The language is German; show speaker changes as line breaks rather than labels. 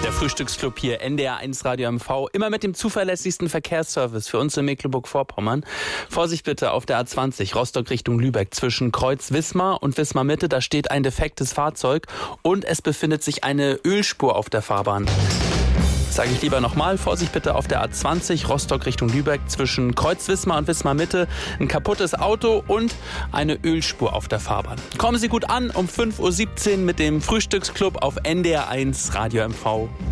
Der Frühstücksclub hier, NDR1 Radio MV, immer mit dem zuverlässigsten Verkehrsservice für uns in Mecklenburg-Vorpommern. Vorsicht bitte auf der A20 Rostock Richtung Lübeck zwischen Kreuz Wismar und Wismar Mitte. Da steht ein defektes Fahrzeug und es befindet sich eine Ölspur auf der Fahrbahn. Sage ich lieber nochmal, Vorsicht bitte auf der A20 Rostock Richtung Lübeck zwischen Kreuz Wismar und Wismar Mitte. Ein kaputtes Auto und eine Ölspur auf der Fahrbahn. Kommen Sie gut an um 5:17 Uhr mit dem Frühstücksclub auf NDR1 Radio MV.